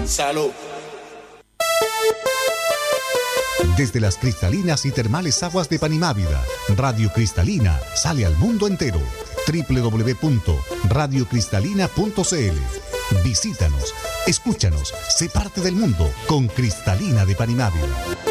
Salud. Desde las cristalinas y termales aguas de Panimávida, Radio Cristalina sale al mundo entero. www.radiocristalina.cl. Visítanos, escúchanos, sé parte del mundo con Cristalina de Panimávida.